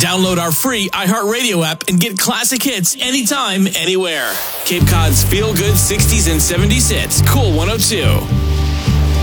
Download our free iHeartRadio app and get classic hits anytime, anywhere. Cape Cod's feel-good 60s and 70s hits. Cool 102.